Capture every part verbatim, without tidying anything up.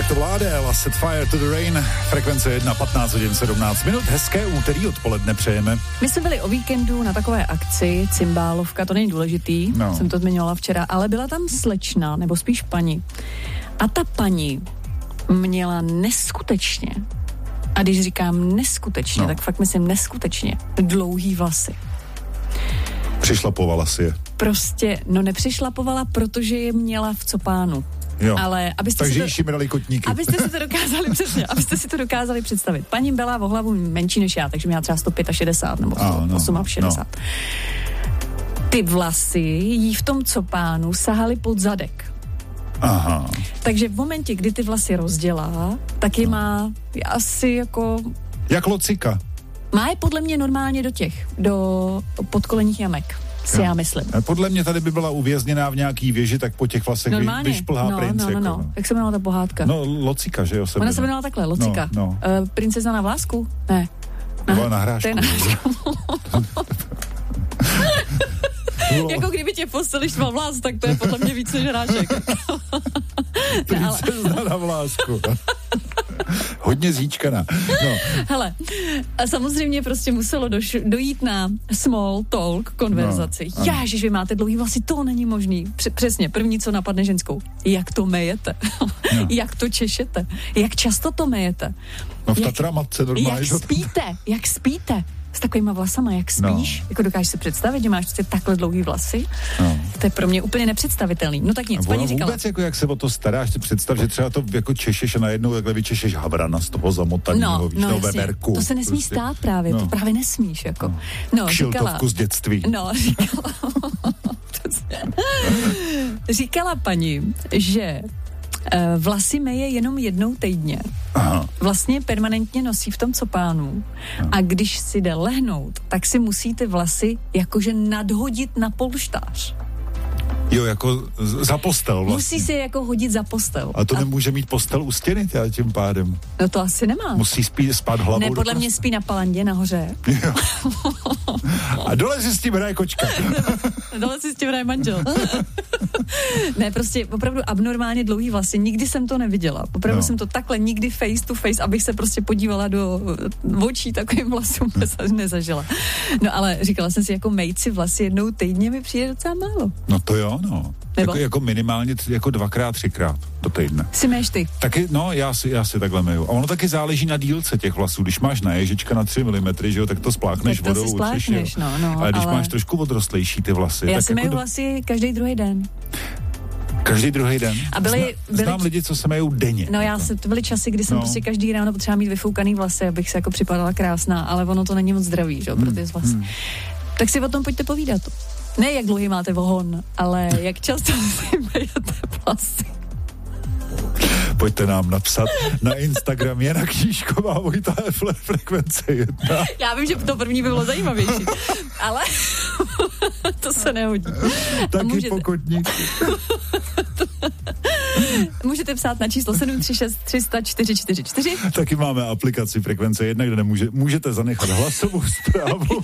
Tak to vládě, Set Fire to the Rain, frekvence jedna, patnáct hodin, sedmnáct minut, hezké úterý odpoledne přejeme. My jsme byli o víkendu na takové akci, cymbálovka, to není důležitý, no. Jsem to zmiňovala včera, ale byla tam slečna, nebo spíš paní. A ta paní měla neskutečně, a když říkám neskutečně, no. tak fakt myslím neskutečně, dlouhý vlasy. Přišlapovala si je. Prostě, no nepřišlapovala, protože je měla v copánu. Jo. Ale abyste Takže si to, jí šimrali kotníky. Abyste si to dokázali přesně, abyste si to dokázali představit. Paní byla o hlavu menší než já, takže měla třeba sto šedesát pět nebo sto šedesát osm. No. Ty vlasy jí v tom copánu sahaly pod zadek. Aha. Takže v momentě, kdy ty vlasy rozdělá, tak je má asi jako... Jak locika. Má je podle mě normálně do těch, do podkolenních jamek. Si já myslím. Podle mě tady by byla uvězněná v nějaký věži, tak po těch vlasech normálně. vyšplhá no, princ. No, no, jako, no. Jak se jmenovala ta pohádka? No, Locika, že jo? Se Ona se jmenovala takhle, Locika. No, no. Uh, princezna na vlásku? Ne. Byla na hrášku. To je na jako kdyby tě v posteli štval vlás, tak to je podle mě víc než hráček. Princezna na vlásku. Hodně zíčkaná. No. Hele, a samozřejmě prostě muselo doš- dojít na small talk konverzaci. No, Ježiš, vy máte dlouhý vlasy, to není možný. Př- přesně, první, co napadne ženskou. Jak to mejete? No. Jak to češete? Jak často to mejete? No v jak, Tatramatce normálně. Jak to... spíte? Jak spíte? S takovýma vlasama, jak spíš? No. Jako dokážeš si představit, že máš prostě takhle dlouhý vlasy? No. To je pro mě úplně nepředstavitelný. No tak nic, paní říkala. Vůbec jako jak se o to staráš, ty představ, že třeba to jako češeš a najednou takhle vyčešeš havrana z toho zamotaného, no, víš, no, veverku. To se nesmí prostě stát právě, no. To právě nesmíš, jako. No, Kšiltovku z dětství. No, říkala. říkala paní, že vlasy meje jenom jednou týdně. Aha. Vlastně permanentně nosí v tom copánu. Aha. A když si jde lehnout, tak si musí ty vlasy jakože nadhodit na polštář. Jo, jako za postel vlastně. Musí si jako hodit za postel. A to a... nemůže mít postel u stěny teda tím pádem. No to asi nemá. Musí spí, spát hlavou. Ne, podle mě spí na palandě nahoře. Jo. A dole si s tím hraje kočka. Dole si s tím hraje manžel. Ne, prostě opravdu abnormálně dlouhý vlasy. Nikdy jsem to neviděla. Opravdu no. jsem to takhle nikdy face to face, abych se prostě podívala do očí takovým vlasům hmm. nezažila. No ale říkala jsem si, jako mejt si vlasy jednou týdně mi přijde docela málo. No to jo, no. Jako, jako minimálně tři, jako dvakrát, třikrát do týdne. Si méš ty? Taky, no, já si, já si takhle meju. A ono taky záleží na dílce těch vlasů. Když máš na ježička na tři milimetry, že jo, tak to spláchneš tak to vodou. Spláchneš, no, no, ale když ale... máš trošku odrostlejší ty vlasy. Já tak si jako meju do... vlasy každý druhý den. Každý druhý den? A byli, Zna, byli... Znám lidi, co se mejou denně. No já se, to byly časy, kdy jsem no. prostě každý ráno potřeba mít vyfoukaný vlasy, abych se jako připadala krásná, ale ono to není moc zdravý, že jo, pro ty vlasy. Hmm. Tak si o tom pojďte povídat. Ne, jak dlouhý máte vohon, ale jak často si mejete vlasy. Pojďte nám napsat na Instagram Jana Knížková, Vojta Efler, frekvence jedna. Já vím, že to první by bylo zajímavější, ale to se nehodí. Taky můžete... pokotník. Můžete psát na číslo sedm tři šest tři sta čtyři čtyři čtyři. Taky máme aplikaci frekvence jedna, kde nemůže, můžete zanechat hlasovou zprávu.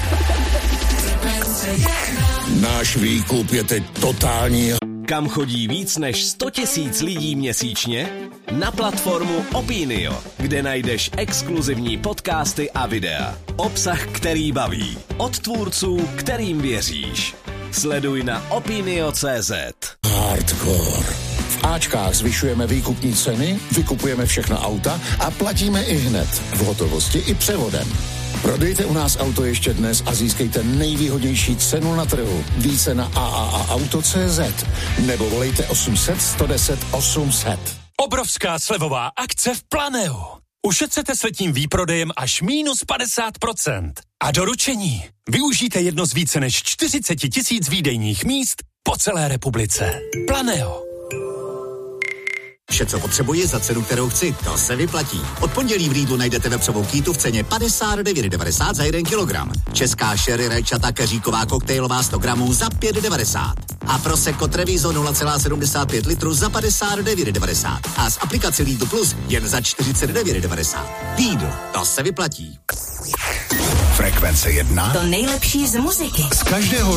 Náš výkup je teď totální. Kam chodí víc než sto tisíc lidí měsíčně? Na platformu Opinio, kde najdeš exkluzivní podcasty a videa. Obsah, který baví. Od tvůrců, kterým věříš. Sleduj na opinio tečka cé zet. Hardcore. V Ačkách zvyšujeme výkupní ceny, vykupujeme všechna auta a platíme i hned. V hotovosti i převodem. Prodejte u nás auto ještě dnes a získejte nejvýhodnější cenu na trhu. Více na a a a auto tečka cé zet nebo volejte osm set sto deset osm set. Obrovská slevová akce v Planeu. Ušetřete s letním výprodejem až mínus padesát procent. A doručení. Využijte jedno z více než čtyřicet tisíc výdejních míst po celé republice. Planeo. Vše, co potřebuji za cenu, kterou chci, to se vyplatí. Od pondělí v Lidlu najdete vepřovou kýtu v ceně padesát devět devadesát za jeden kilogram. Česká sherry rajčata keříková koktejlová sto gramů za pět devadesát. A Prosecco Treviso nula celá sedmdesát pět litru za padesát devět devadesát. A z aplikace Lidl Plus jen za čtyřicet devět devadesát. Lidl, to se vyplatí. Frekvence jedna. To nejlepší z muziky. Z každého